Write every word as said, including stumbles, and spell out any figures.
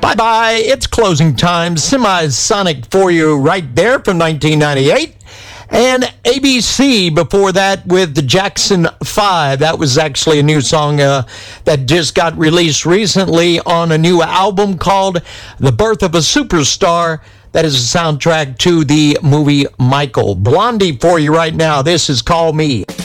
Bye-bye. It's closing time. Semi-Sonic for you right there from nineteen ninety-eight. And A B C before that with the Jackson five. That was actually a new song uh, that just got released recently on a new album called The Birth of a Superstar. That is a soundtrack to the movie Michael. Blondie for you right now. This is Call Me.